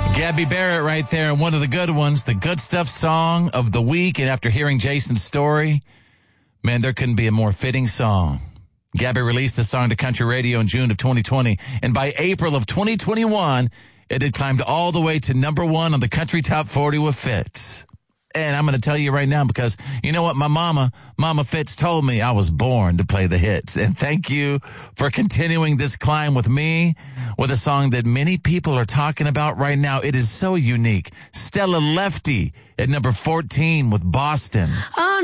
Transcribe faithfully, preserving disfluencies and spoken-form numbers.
Gabby Barrett right there, and one of the good ones, the Good Stuff song of the week. And after hearing Jason's story, man, there couldn't be a more fitting song. Gabby released the song to country radio in June of twenty twenty, and by April of twenty twenty-one, it had climbed all the way to number one on the Country Top forty with Fitz. And I'm going to tell you right now because, you know what, my mama, Mama Fitz told me I was born to play the hits. And thank you for continuing this climb with me with a song that many people are talking about right now. It is so unique. Stella Lefty at number fourteen with Boston. Oh,